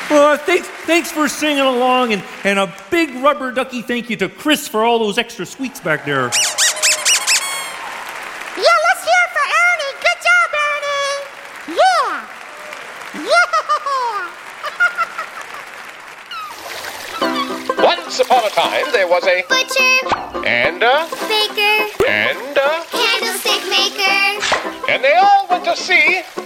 Thanks for singing along, and a big rubber ducky thank you to Chris for all those extra sweets back there. Yeah, let's hear it for Ernie. Good job, Ernie. Yeah. Once upon a time, there was a Butcher. and a Baker. and a, Candlestick maker. and they all went to see